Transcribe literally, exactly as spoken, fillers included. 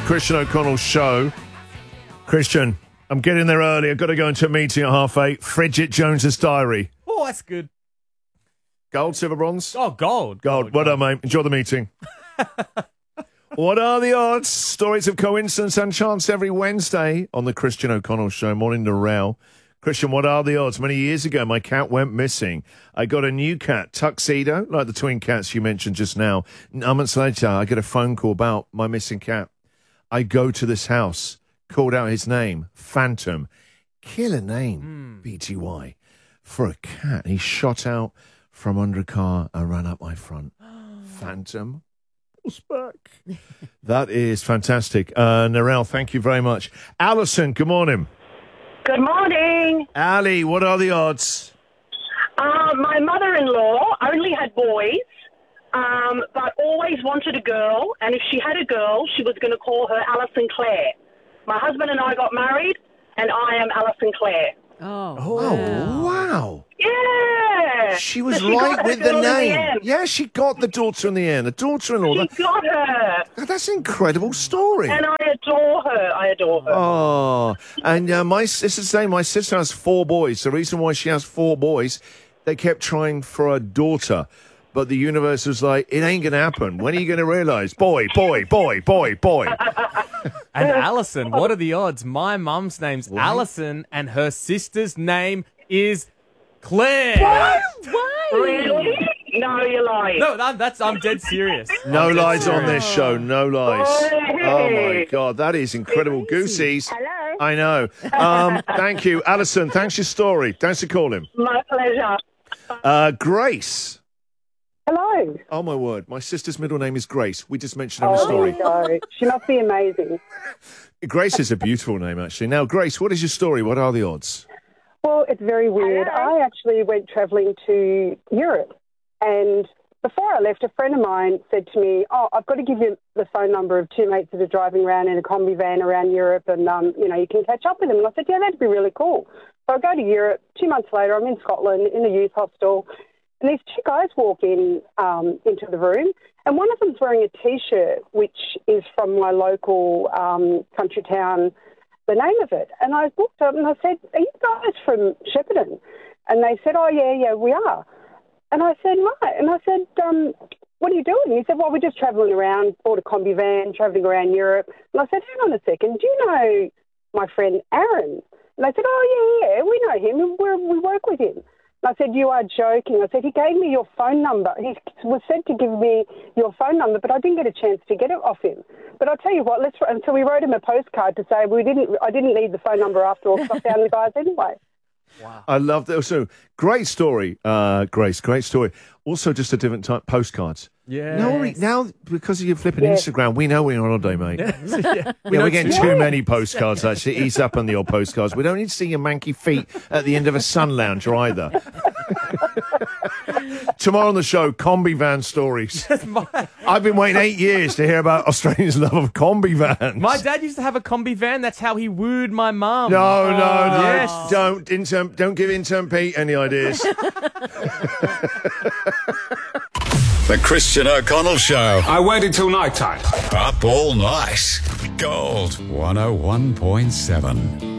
Christian O'Connell show. Christian, I'm getting there early. I've got to go into a meeting at half eight. Bridget Jones's Diary. Oh, that's good. Gold, silver, bronze? Oh, gold. Gold. Gold, Well gold. done, mate. Enjoy the meeting. What are the odds? Stories of coincidence and chance every Wednesday on the Christian O'Connell show. Morning to Rail. Christian, what are the odds? Many years ago, my cat went missing. I got a new cat, Tuxedo, like the twin cats you mentioned just now. Nine months later, I get a phone call about my missing cat. I go to this house, called out his name, Phantom. Killer name, mm. B T Y. For a cat, he shot out from under a car and ran up my front. Phantom. What's back? That is fantastic. Uh, Narelle, thank you very much. Alison, good morning. Good morning. Ali, what are the odds? Uh, my mother-in-law only had boys, um, but always wanted a girl. And if she had a girl, she was going to call her Alison Claire. My husband and I got married, and I am Alison Claire. Oh, Oh, wow. wow. Yeah. She was So she right got her with the daughter in name. end. Yeah, she got the daughter in the end. The daughter-in-law. She got her. That, that's an incredible story. And I adore her. I adore her. Oh, and uh, my sister saying my sister has four boys. The reason why she has four boys, they kept trying for a daughter, but the universe was like, it ain't gonna happen. When are you gonna realise? Boy, boy, boy, boy, boy. And Alison, what are the odds? My mum's name's What? Alison, and her sister's name is Claire. Why? Really? No, you're lying. No, that, that's I'm dead serious. No I'm dead lies on serious. this show. No lies. Hey. Oh my God, that is incredible. Goosies. Hello. I know. Um, thank you, Alison. Thanks for your story. Thanks for calling. My pleasure. Uh, Grace. Hello. Oh my word, my sister's middle name is Grace. We just mentioned her Oh, story. there you go. She must be amazing. Grace is a beautiful name, actually. Now, Grace, what is your story? What are the odds? Well, it's very weird. I actually went travelling to Europe, and before I left, a friend of mine said to me, oh, I've got to give you the phone number of two mates that are driving around in a combi van around Europe, and, um, you know, you can catch up with them. And I said, yeah, that'd be really cool. So I go to Europe. Two months later, I'm in Scotland in a youth hostel, and these two guys walk in um, into the room, and one of them's wearing a T-shirt, which is from my local um, country town, the name of it. And I looked up and I said, are you guys from Shepparton? And they said, oh, yeah, yeah, we are. And I said, right. And I said, um, what are you doing? And he said, well, we're just travelling around, bought a combi van, travelling around Europe. And I said, hang on a second, do you know my friend Aaron? And they said, oh, yeah, yeah, we know him. We're, we work with him. And I said, you are joking. I said, he gave me your phone number. He was said to give me your phone number, but I didn't get a chance to get it off him. But I'll tell you what, let's. And so we wrote him a postcard to say we didn't. I didn't need the phone number after all, because I found the guys anyway. Wow. I love that. So, great story, uh, Grace. Great story. Also, just a different type postcards. Yeah. Now, we, now, because of your flipping Yeah. Instagram, we know we're on holiday, mate. yeah. Yeah, We we're know getting too- too many postcards, actually. Ease up on the old postcards. We don't need to see your manky feet at the end of a sun lounger either. Tomorrow on the show, combi van stories. my, I've been waiting eight years to hear about Australia's love of combi vans. my dad used to have a combi van. That's how he wooed my mum. No, no, no. Yes. Don't, intern, don't give intern Pete any ideas. The Christian O'Connell Show. I waited till night time. Up all night. Gold one oh one point seven.